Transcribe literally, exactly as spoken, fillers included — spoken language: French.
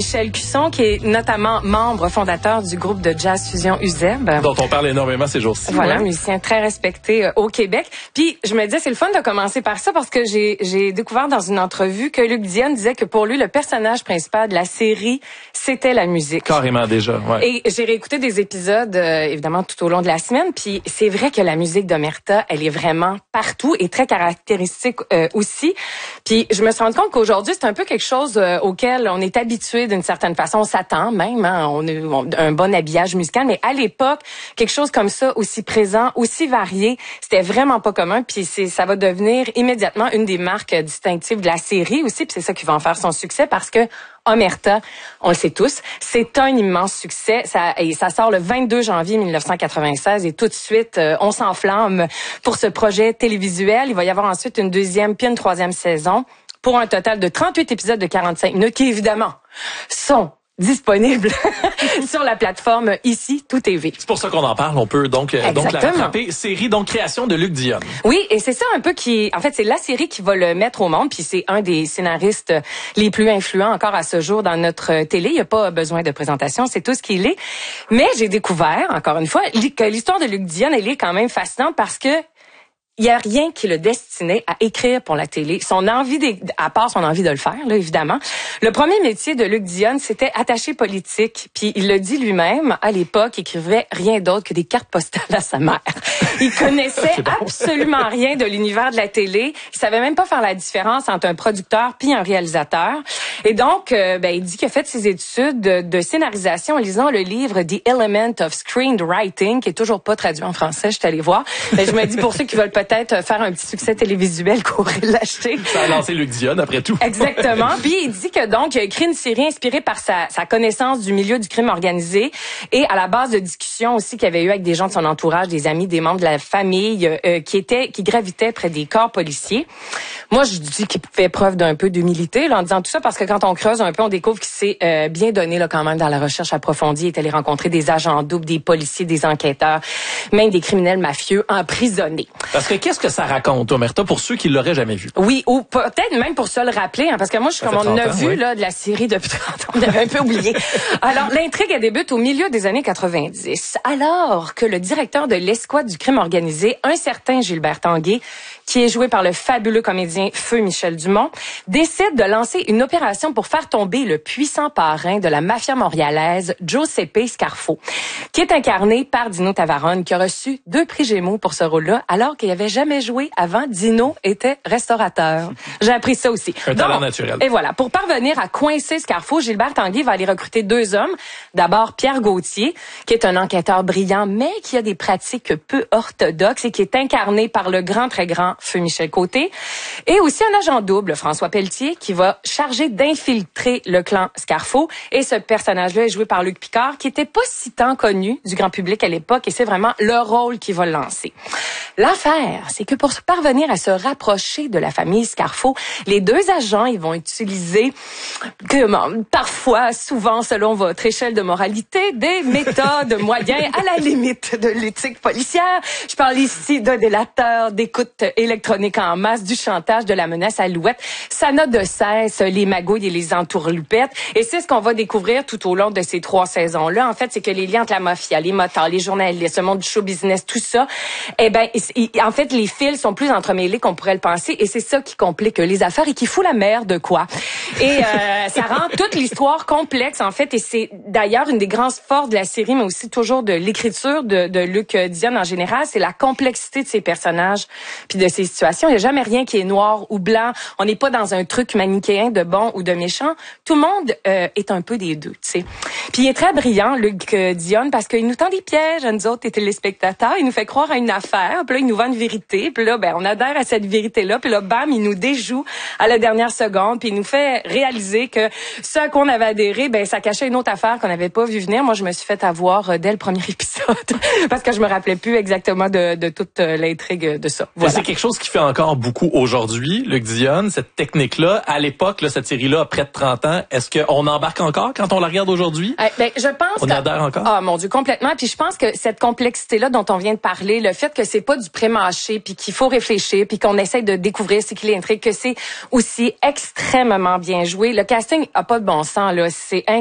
Michel Cusson, qui est notamment membre fondateur du groupe de jazz fusion U Z E B. Dont on parle énormément ces jours-ci. Voilà, ouais. musicien très respecté euh, au Québec. Puis je me disais, c'est le fun de commencer par ça parce que j'ai j'ai découvert dans une entrevue que Luc Dionne disait que pour lui, le personnage principal de la série, c'était la musique. Carrément déjà, ouais. Et j'ai réécouté des épisodes, euh, évidemment, tout au long de la semaine. Puis c'est vrai que la musique d'Omerta, elle est vraiment partout et très caractéristique euh, aussi. Puis je me suis rendu compte qu'aujourd'hui, c'est un peu quelque chose euh, auquel on est habitué d'une certaine façon. On s'attend même, hein, on a on, un bon habillage musical. Mais à l'époque, quelque chose comme ça, aussi présent, aussi varié, c'était vraiment pas commun. Puis c'est, ça va devenir immédiatement une des marques distinctives de la série aussi. Puis c'est ça qui va en faire son succès parce que Omerta, on le sait tous, c'est un immense succès. Ça, et ça sort le vingt-deux janvier mille neuf cent quatre-vingt-seize et tout de suite, euh, on s'enflamme pour ce projet télévisuel. Il va y avoir ensuite une deuxième puis une troisième saison pour un total de trente-huit épisodes de quarante-cinq minutes qui, évidemment, sont disponible sur la plateforme Ici Tout T V. C'est pour ça qu'on en parle. On peut donc, euh, donc la rattraper. Série, donc création de Luc Dionne. Oui, et c'est ça un peu qui... En fait, c'est la série qui va le mettre au monde, puis c'est un des scénaristes les plus influents encore à ce jour dans notre télé. Il n'y a pas besoin de présentation, c'est tout ce qu'il est. Mais j'ai découvert, encore une fois, que l'histoire de Luc Dionne, elle est quand même fascinante parce que il y a rien qui le destinait à écrire pour la télé. Son envie, de, à part son envie de le faire, là, évidemment. Le premier métier de Luc Dionne, c'était attaché politique. Puis il le dit lui-même, à l'époque, il écrivait rien d'autre que des cartes postales à sa mère. Il connaissait absolument rien de l'univers de la télé. Il savait même pas faire la différence entre un producteur puis un réalisateur. Et donc, euh, ben, il dit qu'il a fait ses études de, de scénarisation en lisant le livre The Element of Screenwriting, qui est toujours pas traduit en français. Je suis allée voir. Mais je me dis, pour ceux qui veulent peut-être peut-être faire un petit succès télévisuel qu'on pourrait l'acheter. Ça a lancé Luc Dionne, après tout. Exactement. Puis il dit que donc, il a écrit une série inspirée par sa, sa connaissance du milieu du crime organisé et à la base de discussions aussi qu'il avait eu avec des gens de son entourage, des amis, des membres de la famille euh, qui étaient, qui gravitaient près des corps policiers. Moi, je dis qu'il fait preuve d'un peu d'humilité là, en disant tout ça parce que quand on creuse un peu, on découvre qu'il s'est euh, bien donné là quand même dans la recherche approfondie. Il est allé rencontrer des agents doubles, des policiers, des enquêteurs, même des criminels mafieux emprisonnés. Parce que qu'est-ce que ça raconte, Omerta, pour ceux qui l'auraient jamais vu? Oui, ou peut-être même pour se le rappeler, hein, parce que moi, je suis comme on a vu oui. là de la série depuis trente ans, on avait un peu oublié. Alors, l'intrigue, elle débute au milieu des années quatre-vingt-dix, alors que le directeur de l'escouade du crime organisé, un certain Gilbert Tanguay, qui est joué par le fabuleux comédien Feu Michel Dumont, décide de lancer une opération pour faire tomber le puissant parrain de la mafia montréalaise, Giuseppe Scarfo, qui est incarné par Dino Tavarone, qui a reçu deux prix Gémeaux pour ce rôle-là, alors qu'il n'avait jamais joué avant. Dino était restaurateur. J'ai appris ça aussi. Un talent Donc, naturel. Et voilà. Pour parvenir à coincer Scarfo, Gilbert Tanguay va aller recruter deux hommes. D'abord, Pierre Gauthier, qui est un enquêteur brillant, mais qui a des pratiques peu orthodoxes et qui est incarné par le grand, très grand Feu Michel Côté. Et aussi un agent double, François Pelletier, qui va charger d'infiltrer le clan Scarfo. Et ce personnage-là est joué par Luc Picard, qui était pas si tant connu du grand public à l'époque, et c'est vraiment le rôle qui va le lancer. L'affaire, c'est que pour parvenir à se rapprocher de la famille Scarfo, les deux agents, ils vont utiliser, que, parfois, souvent, selon votre échelle de moralité, des méthodes, moyens à la limite de l'éthique policière. Je parle ici de délateurs, d'écoute électronique en masse, du chantage, de la menace à l'alouette. Ça n'a de cesse les magouilles et les entourloupettes. Et c'est ce qu'on va découvrir tout au long de ces trois saisons-là. En fait, c'est que les liens entre la mafia, les motards, les journalistes, le monde du show business, tout ça, eh ben, en fait, les fils sont plus entremêlés qu'on pourrait le penser. Et c'est ça qui complique les affaires et qui fout la merde, quoi. Et euh, ça rend toute l'histoire complexe, en fait. Et c'est d'ailleurs une des grandes forces de la série, mais aussi toujours de l'écriture de, de Luc Dionne en général, c'est la complexité de ses personnages puis de ces situations. Il n'y a jamais rien qui est noir ou blanc. On n'est pas dans un truc manichéen de bon ou de méchant. Tout le monde euh, est un peu des deux, tu sais. Puis il est très brillant, Luc Dionne, parce qu'il nous tend des pièges à nous autres, les téléspectateurs. Il nous fait croire à une affaire, puis là, il nous vend une vérité, puis là, ben, on adhère à cette vérité-là, puis là, bam, il nous déjoue à la dernière seconde, puis il nous fait réaliser que ce à quoi on avait adhéré, ben, ça cachait une autre affaire qu'on n'avait pas vu venir. Moi, je me suis fait avoir dès le premier épisode, parce que je me rappelais plus exactement de, de toute l'intrigue de ça. Voilà. C'est quelque chose qui fait encore beaucoup aujourd'hui, Luc Dionne, cette technique-là. À l'époque, là, cette série-là, près de trente ans, est-ce qu'on embarque encore quand on la regarde aujourd'hui? Euh, ben, je pense on que... adhère encore? Ah, mon Dieu, complètement. Puis je pense que cette complexité-là dont on vient de parler, le fait que c'est pas du pré-mâché, puis qu'il faut réfléchir, puis qu'on essaye de découvrir ce qu'il est intrigue, que c'est aussi extrêmement bien joué. Le casting a pas de bon sens, là. C'est